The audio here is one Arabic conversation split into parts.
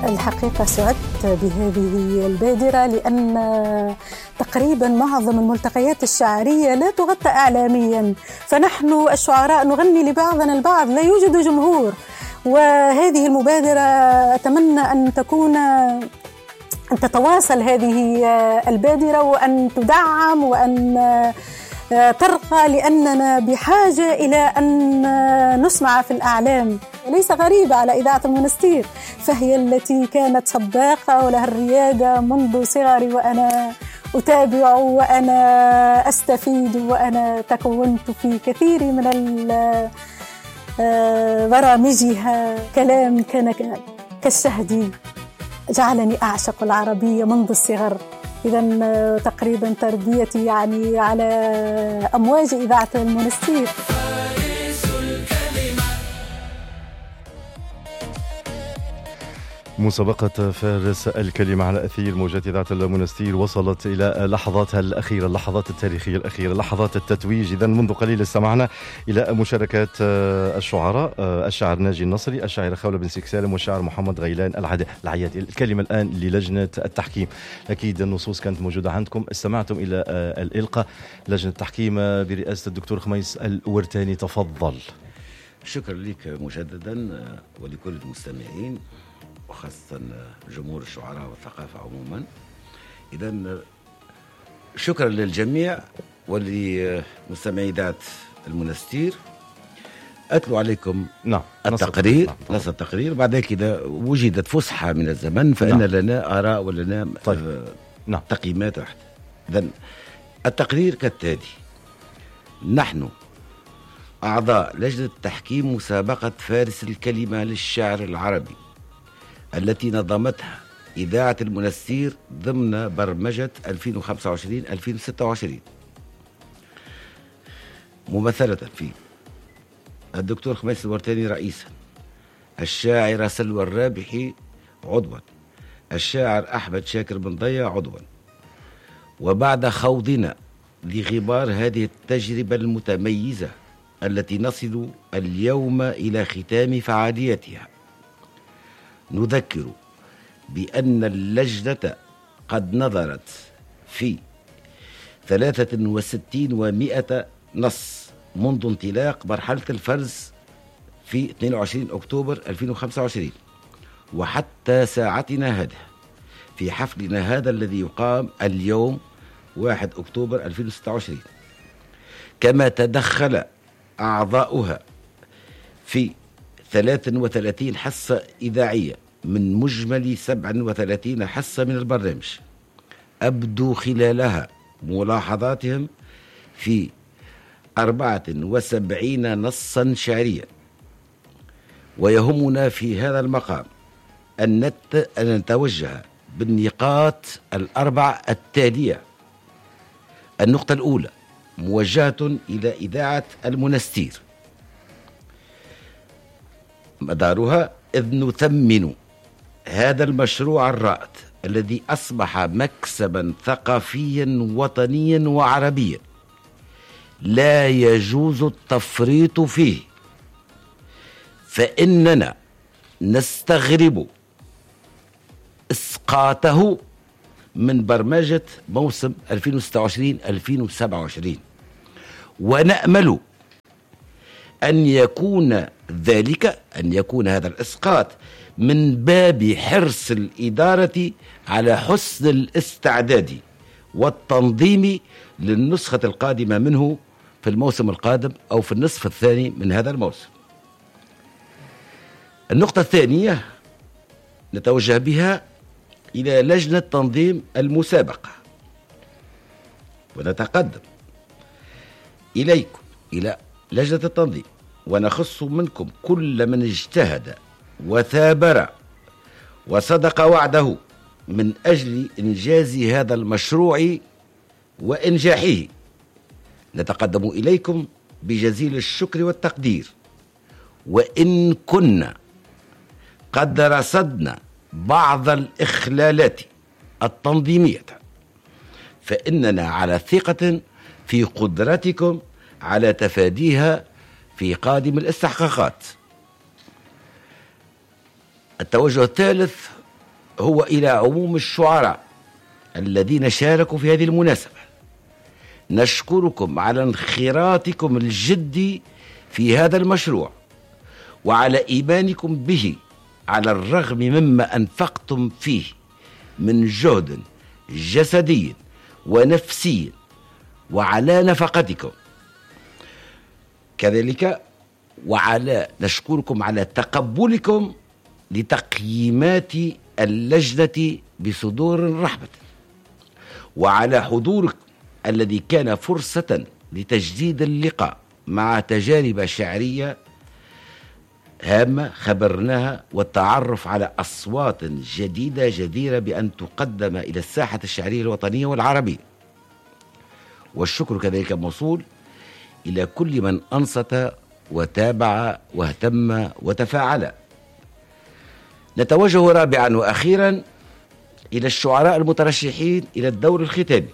الحقيقة سعدت بهذه البادرة، لأن تقريبا معظم الملتقيات الشعرية لا تغطى إعلاميا، فنحن الشعراء نغني لبعضنا البعض، لا يوجد جمهور. وهذه المبادرة أتمنى أن تتواصل هذه البادرة، وأن تدعم، وأن ترقى، لأننا بحاجة إلى أن نسمع في الأعلام. ليس غريبة على إذاعة المنستير، فهي التي كانت سباقة ولها الريادة منذ صغري، وأنا أتابع وأنا أستفيد، وأنا تكونت في كثير من برامجها. كلام كان كالشهد، جعلني أعشق العربية منذ الصغر. إذن تقريبا تربيتي يعني على أمواج إذاعة المنستير. مسابقة فارس الكلمة على أثير موجات إذاعة المنستير وصلت إلى لحظاتها الأخيرة، اللحظات التاريخية الأخيرة، لحظات التتويج. إذن منذ قليل استمعنا إلى مشاركات الشعراء، الشاعر ناجي النصري، الشاعر خولة بن سالم، والشاعر محمد غيلان العيادي. الكلمة الآن للجنة التحكيم. أكيد النصوص كانت موجودة عندكم، استمعتم إلى الإلقاء. لجنة التحكيم برئاسة الدكتور خميس الورتاني، تفضل. شكرا لك مجددا ولكل المستمعين، وخاصة جمهور الشعراء والثقافة عموما. إذن شكرا للجميع ولمستمعي إذاعة المنستير. أتلو عليكم التقرير، نص التقرير. بعد كده وجدت فسحة من الزمن، فإن لنا آراء ولنا تقييمات. إذن التقرير كالتالي: نحن أعضاء لجنة تحكيم مسابقة فارس الكلمة للشعر العربي التي نظمتها إذاعة المنستير ضمن برمجة 2025-2026، ممثلة في الدكتور خميس الورتاني رئيسا، الشاعرة سلوى الرابحي عضوا، الشاعر أحمد شاكر بن ضيا عضوا. وبعد خوضنا لغبار هذه التجربة المتميزة التي نصل اليوم إلى ختام فعاليتها، نذكر بأن اللجنة قد نظرت في 63 نص منذ انطلاق مرحلة الفرز في 22 أكتوبر 2025 وحتى ساعتنا هذه، في حفلنا هذا الذي يقام اليوم 1 أكتوبر 2026. كما تدخل أعضاؤها في 33 حصة إذاعية من مجمل 37 حصة من البرنامج، أبدوا خلالها ملاحظاتهم في 74 نصا شعريا. ويهمنا في هذا المقام أن نتوجه بالنقاط الأربع التالية. النقطة الأولى موجهة إلى إذاعة المنستير، مدارها إذ نثمن هذا المشروع الرائد الذي أصبح مكسبا ثقافيا وطنيا وعربيا لا يجوز التفريط فيه، فإننا نستغرب إسقاطه من برمجة موسم 2026-2027، ونأمل أن يكون هذا الإسقاط من باب حرص الإدارة على حسن الاستعداد والتنظيم للنسخة القادمة منه في الموسم القادم أو في النصف الثاني من هذا الموسم. النقطة الثانية نتوجه بها إلى لجنة تنظيم المسابقة، ونتقدم إليكم إلى لجنة التنظيم، ونخص منكم كل من اجتهد وثابر وصدق وعده من أجل إنجاز هذا المشروع وإنجاحه. نتقدم إليكم بجزيل الشكر والتقدير، وإن كنا قد رصدنا بعض الإخلالات التنظيمية فإننا على ثقة في قدرتكم على تفاديها في قادم الاستحقاقات. التوجه الثالث هو إلى عموم الشعراء الذين شاركوا في هذه المناسبة. نشكركم على انخراطكم الجدي في هذا المشروع وعلى إيمانكم به على الرغم مما أنفقتم فيه من جهد جسدي ونفسي، وعلى نفقتكم كذلك، نشكركم على تقبلكم لتقييمات اللجنة بصدور رحبة، وعلى حضوركم الذي كان فرصة لتجديد اللقاء مع تجارب شعرية هامة خبرناها، والتعرف على أصوات جديدة جديرة بأن تقدم إلى الساحة الشعرية الوطنية والعربية. والشكر كذلك موصول إلى كل من أنصت وتابع واهتم وتفاعل. نتوجه رابعا وأخيرا إلى الشعراء المترشحين إلى الدور الختامي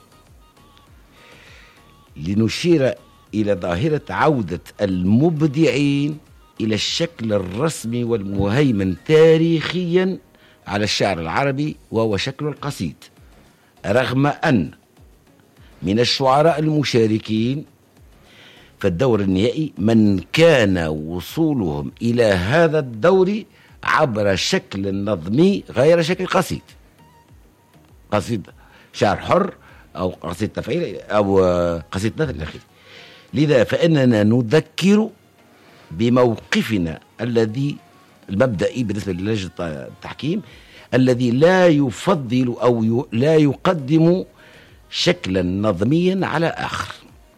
لنشير إلى ظاهرة عودة المبدعين إلى الشكل الرسمي والمهيمن تاريخيا على الشعر العربي، وهو شكل القصيد، رغم أن من الشعراء المشاركين في الدور النهائي من كان وصولهم إلى هذا الدور عبر شكل نظمي غير شكل قصيد، قصيد شعر حر أو قصيد تفعيل أو قصيد نثر إلى آخره. لذا فإننا نذكر بموقفنا الذي المبدئي بالنسبة للجنة التحكيم الذي لا يفضل أو لا يقدم شكلا نظميا على آخر.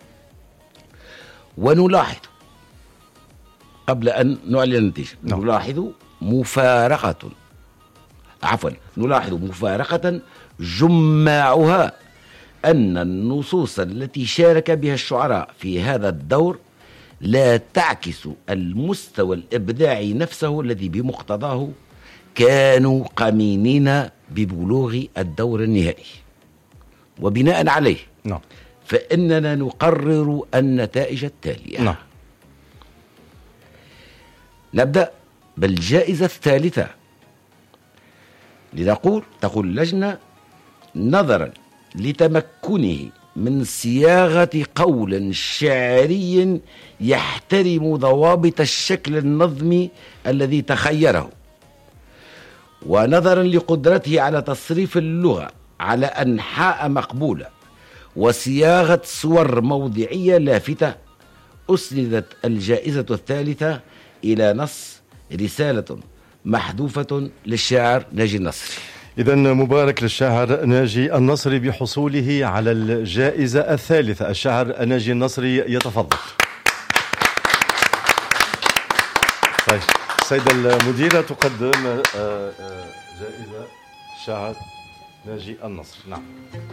ونلاحظ قبل أن نعلن النتيجة نلاحظ مفارقة جماعها أن النصوص التي شارك بها الشعراء في هذا الدور لا تعكس المستوى الإبداعي نفسه الذي بمقتضاه كانوا قمينين ببلوغ الدور النهائي. وبناء عليه فإننا نقرر النتائج التالية. نبدأ بالجائزة الثالثة. تقول اللجنة: نظرا لتمكنه من صياغة قول شعري يحترم ضوابط الشكل النظمي الذي تخيره، ونظرا لقدرته على تصريف اللغة على أنحاء مقبولة وصياغة صور موضعية لافتة، أسندت الجائزة الثالثة إلى نص رسالة محذوفة للشاعر ناجي النصري. إذن مبارك للشاعر ناجي النصري بحصوله على الجائزة الثالثة. الشاعر ناجي النصري يتفضل. طيب السيدة المديرة تقدم جائزة الشاعر ناجي النصري. نعم.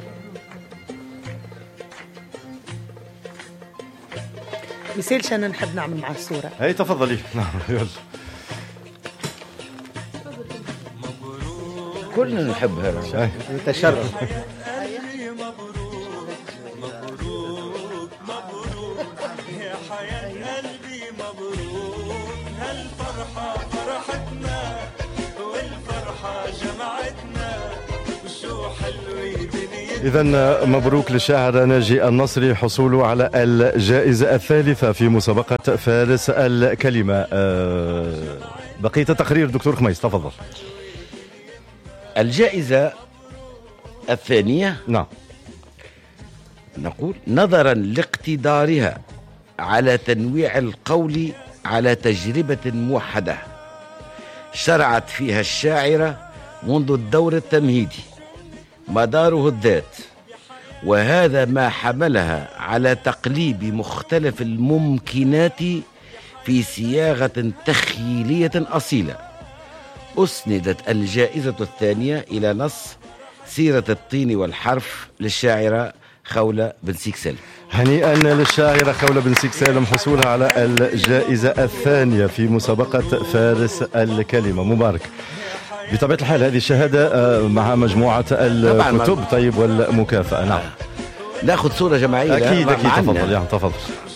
مثالش أنا نحب نعمل مع الصورة. هاي تفضلي. نعم يلا. كلنا نحب هذا. نتشرف. يا حياة قلبي مبروك، هالفرحة فرحتنا والفرحة جمعتنا وشو حلوة دنيا. إذن مبروك للشاعر ناجي النصري حصوله على الجائزة الثالثة في مسابقة فارس الكلمة. بقية التقرير دكتور خميس تفضل. الجائزة الثانية نقول: نظرا لاقتدارها على تنويع القول على تجربة موحدة شرعت فيها الشاعرة منذ الدور التمهيدي مداره الذات، وهذا ما حملها على تقليب مختلف الممكنات في صياغة تخيلية أصيلة. أسندت الجائزة الثانية إلى نص سيرة الطين والحرف للشاعرة خولة بن سيكسل. هنيئا للشاعرة خولة بن سيكسل حصولها على الجائزة الثانية في مسابقة فارس الكلمة. مبارك. بطبيعة الحال هذه الشهادة مع مجموعة الكتب طيب والمكافأة. نعم. ناخذ صورة جماعية. أكيد تفضل.